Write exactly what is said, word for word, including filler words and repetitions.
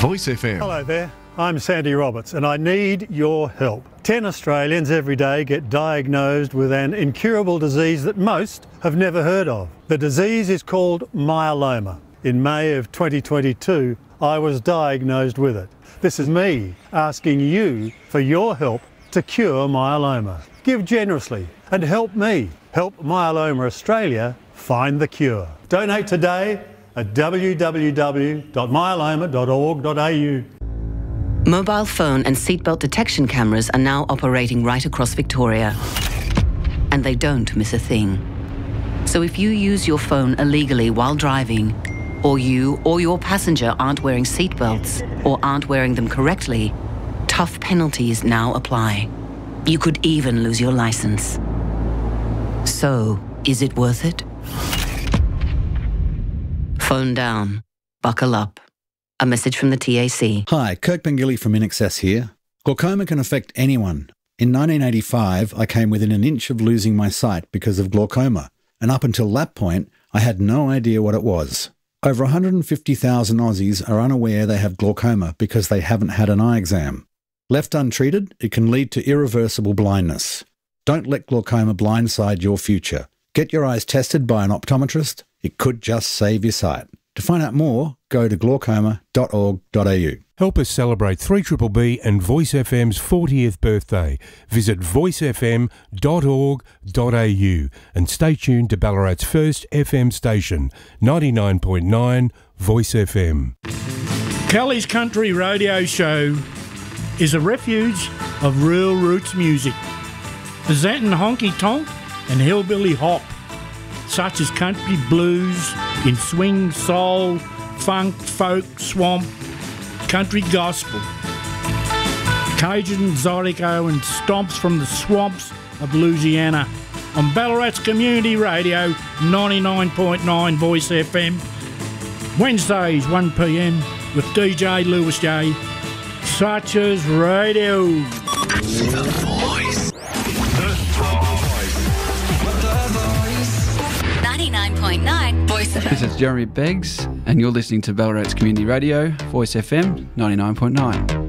Voice F M. Hello there, I'm Sandy Roberts and I need your help. Ten Australians every day get diagnosed with an incurable disease that most have never heard of. The disease is called myeloma. In May of twenty twenty-two, I was diagnosed with it. This is me asking you for your help to cure myeloma. Give generously and help me help Myeloma Australia find the cure. Donate today at w w w dot myeloma dot org dot a u. Mobile phone and seatbelt detection cameras are now operating right across Victoria. And they don't miss a thing. So if you use your phone illegally while driving, or you or your passenger aren't wearing seatbelts or aren't wearing them correctly, tough penalties now apply. You could even lose your license. So, is it worth it? Phone down. Buckle up. A message from the T A C. Hi, Kirk Pengilly from INXS here. Glaucoma can affect anyone. In nineteen eighty-five, I came within an inch of losing my sight because of glaucoma, and up until that point, I had no idea what it was. Over one hundred fifty thousand Aussies are unaware they have glaucoma because they haven't had an eye exam. Left untreated, it can lead to irreversible blindness. Don't let glaucoma blindside your future. Get your eyes tested by an optometrist. It could just save your sight. To find out more, go to glaucoma dot org dot a u. Help us celebrate three B B B and Voice F M's fortieth birthday. Visit voice f m dot org dot a u and stay tuned to Ballarat's first F M station, ninety-nine point nine Voice F M. Kelly's Country Radio Show is a refuge of real roots music, presenting honky tonk and hillbilly hop, such as country blues in swing, soul, funk, folk, swamp, country gospel, Cajun, Zydeco and stomps from the swamps of Louisiana on Ballarat's Community Radio ninety-nine point nine Voice F M, Wednesdays one p m with D J Lewis J. Such as radio. The Voice. The Voice. ninety-nine point nine Voice F M. This is Jeremy Beggs, and you're listening to Ballarat's Community Radio, Voice F M ninety-nine point nine.